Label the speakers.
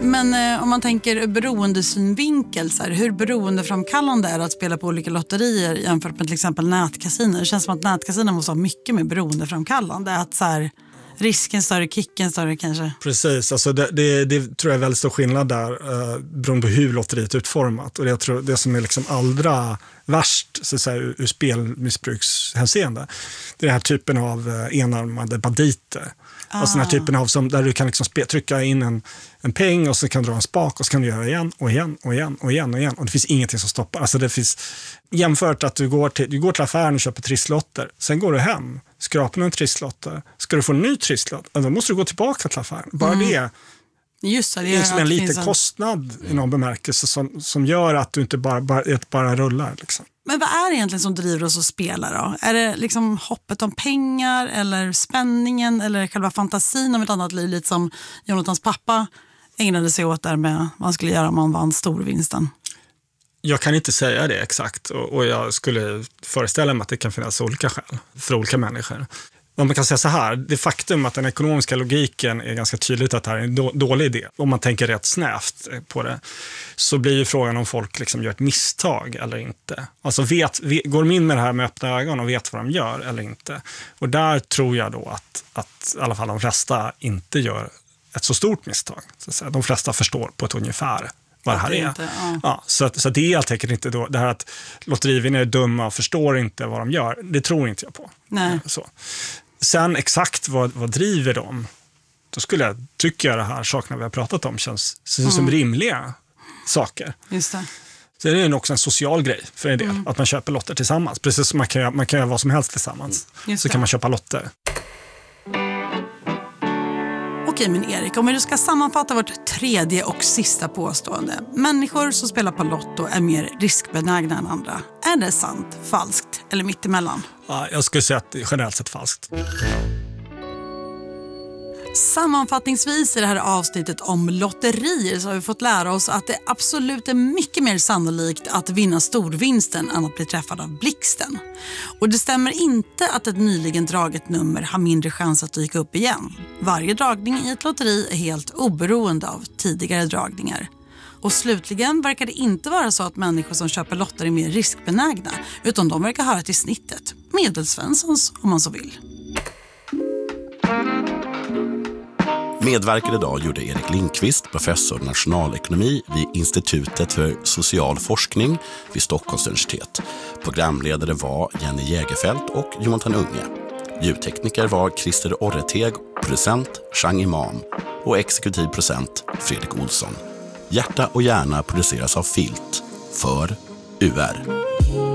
Speaker 1: Men om man tänker beroendesynvinkel, så här, hur beroendeframkallande är det att spela på olika lotterier jämfört med till exempel nätkasiner? Det känns som att nätkasiner måste vara mycket mer beroendeframkallande. Att så här, risken större, kicken större kanske.
Speaker 2: Precis, alltså det tror jag är väldigt stor skillnad där beroende på hur lotteriet är utformat. Och jag tror det som är liksom allra värst så att säga, ur spelmissbrukshänseende, det är den här typen av enarmade banditer. Alltså den här typen av där du kan liksom trycka in en peng och så kan du dra en spak och så kan du göra igen och igen och igen och igen och igen. Och det finns ingenting som stoppar. Alltså det finns jämfört att du går till affären och köper trisslotter. Sen går du hem, skrapar en trisslotter. Ska du få en ny trisslott, då måste du gå tillbaka till affären. Bara det.
Speaker 1: Just det är
Speaker 2: liksom en liten kostnad i någon bemärkelse som gör att du inte bara rullar. Liksom.
Speaker 1: Men vad är det egentligen som driver oss att spela då? Är det liksom hoppet om pengar eller spänningen eller själva fantasin om ett annat liv, lite som Jonathans pappa ägnade sig åt där med vad han skulle göra om man vann storvinsten?
Speaker 2: Jag kan inte säga det exakt och jag skulle föreställa mig att det kan finnas olika skäl för olika människor. Om man kan säga så här, det faktum att den ekonomiska logiken är ganska tydligt att det här är en dålig idé. Om man tänker rätt snävt på det så blir ju frågan om folk liksom gör ett misstag eller inte. Alltså går de in med det här med öppna ögon och vet vad de gör eller inte. Och där tror jag då att i alla fall de flesta inte gör ett så stort misstag. Så att säga. De flesta förstår på ett ungefär vad det här är. Ja, så det är helt enkelt inte då, det här att lotterivinnare är dumma och förstår inte vad de gör. Det tror inte jag på.
Speaker 1: Nej.
Speaker 2: Så. Sen exakt vad driver dem? Då tycker jag det här sakerna vi har pratat om känns som rimliga saker.
Speaker 1: Just det.
Speaker 2: Så det är också en social grej för en del. Att man köper lotter tillsammans. Precis som man kan göra vad som helst tillsammans. Så kan man köpa lotter.
Speaker 1: Okej, men Erik, om vi ska sammanfatta vårt tredje och sista påstående. Människor som spelar på lotto är mer riskbenägna än andra. Är det sant, falskt eller mittemellan?
Speaker 2: Ja, jag skulle säga att det är generellt sett falskt.
Speaker 1: Sammanfattningsvis i det här avsnittet om lotterier så har vi fått lära oss att det absolut är mycket mer sannolikt att vinna storvinsten än att bli träffad av blixten. Och det stämmer inte att ett nyligen draget nummer har mindre chans att dyka upp igen. Varje dragning i ett lotteri är helt oberoende av tidigare dragningar. Och slutligen verkar det inte vara så att människor som köper lotter är mer riskbenägna, utan de verkar höra till snittet. Medelsvenssons om man så vill.
Speaker 3: Medverkade idag gjorde Erik Lindqvist, professor i nationalekonomi vid Institutet för social forskning vid Stockholms universitet. Programledare var Jenny Jägerfelt och Jonathan Unge. Ljudtekniker var Christer Orreteg, producent Chang Imam och exekutiv producent Fredrik Olsson. Hjärta och hjärna produceras av Filt för UR.